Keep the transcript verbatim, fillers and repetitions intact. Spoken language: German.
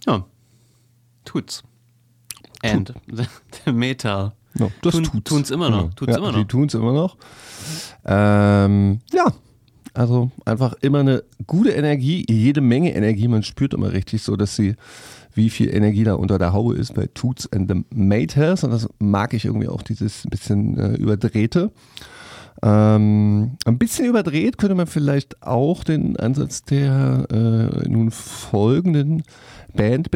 Ja, tut's. And the, the Meta. No, das Tun, tut's. Tun's immer noch. Ja, Tut's ja, immer noch. Die tun's immer noch. Ähm, ja, also einfach immer eine gute Energie, jede Menge Energie. Man spürt immer richtig so, dass sie, wie viel Energie da unter der Haube ist bei Toots and the Maytals. Und das mag ich irgendwie auch, dieses bisschen äh, überdrehte. Ähm, ein bisschen überdreht könnte man vielleicht auch den Ansatz der äh, nun folgenden Band